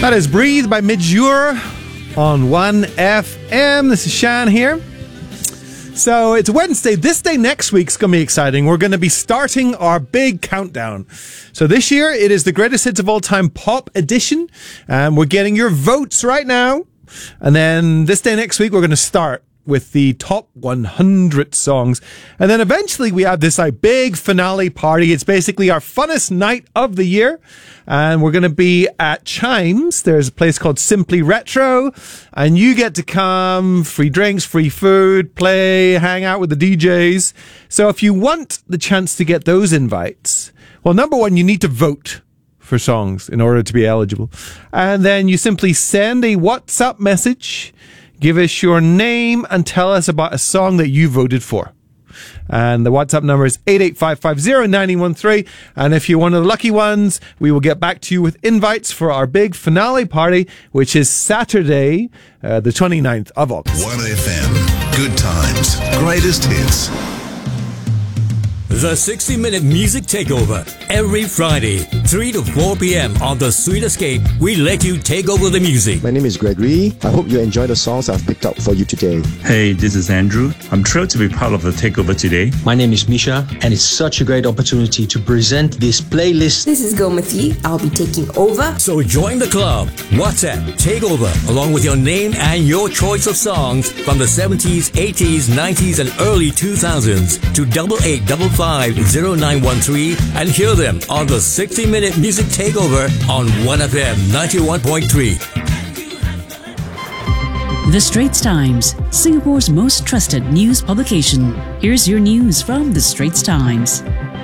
That is Breathe by Midjour on 1FM. This is Shan here. So it's Wednesday. This day next week's going to be exciting. We're going to be starting our big countdown. So this year it is the greatest hits of all time pop edition. And we're getting your votes right now. And then this day next week we're going to start with the top 100 songs. And then eventually we have this big finale party. It's basically our funnest night of the year. And we're going to be at Chimes. There's a place called Simply Retro. And you get to come, free drinks, free food, play, hang out with the DJs. So if you want the chance to get those invites, well, number one, you need to vote for songs in order to be eligible. And then you simply send a WhatsApp message. Give us your name and tell us about a song that you voted for. And the WhatsApp number is 885509013. And if you're one of the lucky ones, we will get back to you with invites for our big finale party, which is Saturday, the 29th of August. 1FM. Good times. Greatest hits. The 60-minute music takeover. Every Friday, 3 to 4 p.m. on The Sweet Escape, we let you take over the music. My name is Gregory. I hope you enjoy the songs I've picked out for you today. Hey, this is Andrew. I'm thrilled to be part of the takeover today. My name is Misha, and it's such a great opportunity to present this playlist. This is Gomati. I'll be taking over. So join the club. WhatsApp Takeover, along with your name and your choice of songs from the 70s, 80s, 90s, and early 2000s to 88550913 and hear them on the 60-minute music takeover on 1FM 91.3. The Straits Times, Singapore's most trusted news publication. Here's your news from The Straits Times.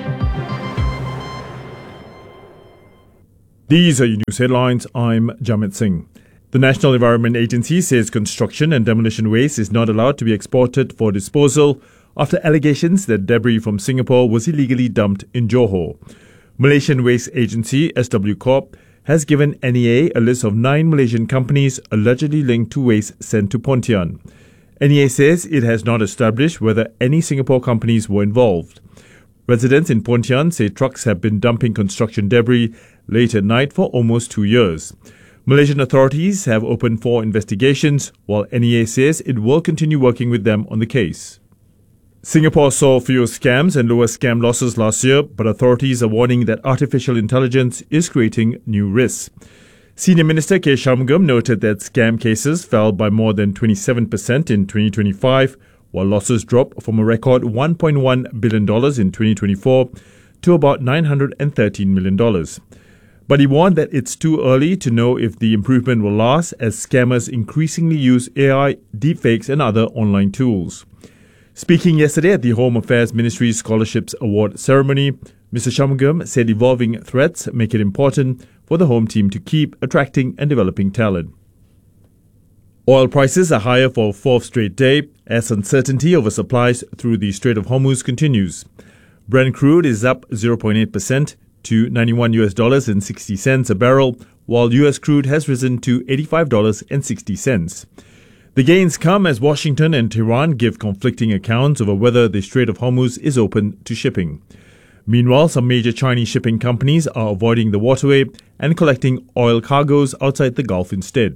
These are your news headlines. I'm Jamit Singh. The National Environment Agency says construction and demolition waste is not allowed to be exported for disposal after allegations that debris from Singapore was illegally dumped in Johor. Malaysian Waste Agency, SW Corp, has given NEA a list of 9 Malaysian companies allegedly linked to waste sent to Pontian. NEA says it has not established whether any Singapore companies were involved. Residents in Pontian say trucks have been dumping construction debris late at night for almost 2 years. Malaysian authorities have opened 4 investigations, while NEA says it will continue working with them on the case. Singapore saw fewer scams and lower scam losses last year, but authorities are warning that artificial intelligence is creating new risks. Senior Minister K. Shanmugam noted that scam cases fell by more than 27% in 2025, while losses dropped from a record $1.1 billion in 2024 to about $913 million. But he warned that it's too early to know if the improvement will last as scammers increasingly use AI, deepfakes and other online tools. Speaking yesterday at the Home Affairs Ministry's Scholarships Award ceremony, Mr. Shanmugam said evolving threats make it important for the home team to keep attracting and developing talent. Oil prices are higher for a 4th straight day as uncertainty over supplies through the Strait of Hormuz continues. Brent crude is up 0.8% to $91.60 a barrel, while US crude has risen to $85.60. The gains come as Washington and Tehran give conflicting accounts over whether the Strait of Hormuz is open to shipping. Meanwhile, some major Chinese shipping companies are avoiding the waterway and collecting oil cargoes outside the Gulf instead.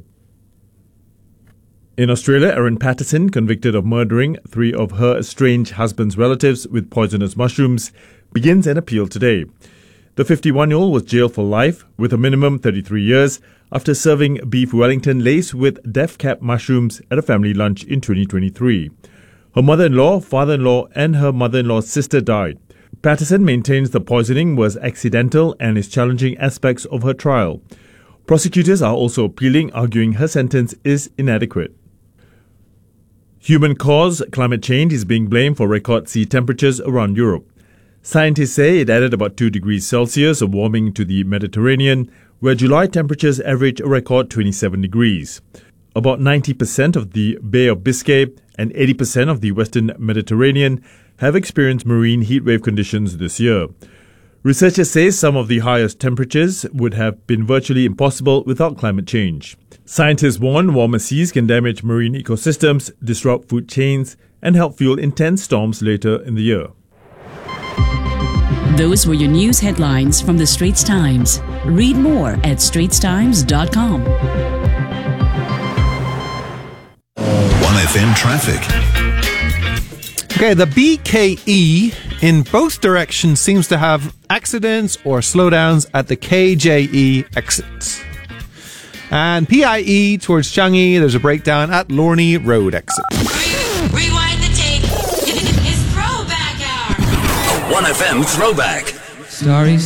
In Australia, Erin Patterson, convicted of murdering 3 of her estranged husband's relatives with poisonous mushrooms, begins an appeal today. The 51-year-old was jailed for life with a minimum 33 years after serving beef Wellington laced with death cap mushrooms at a family lunch in 2023. Her mother-in-law, father-in-law and her mother-in-law's sister died. Patterson maintains the poisoning was accidental and is challenging aspects of her trial. Prosecutors are also appealing, arguing her sentence is inadequate. Human-caused climate change is being blamed for record sea temperatures around Europe. Scientists say it added about 2 degrees Celsius of warming to the Mediterranean, where July temperatures averaged a record 27 degrees. About 90% of the Bay of Biscay and 80% of the Western Mediterranean have experienced marine heatwave conditions this year. Researchers say some of the highest temperatures would have been virtually impossible without climate change. Scientists warn warmer seas can damage marine ecosystems, disrupt food chains, and help fuel intense storms later in the year. Those were your news headlines from the Straits Times. Read more at straitstimes.com. 1FM traffic. Okay, the BKE in both directions seems to have accidents or slowdowns at the KJE exits. And PIE towards Changi, there's a breakdown at Lorne Road exit. Rewind the tape. It's throwback hour. A 1FM throwback. Starry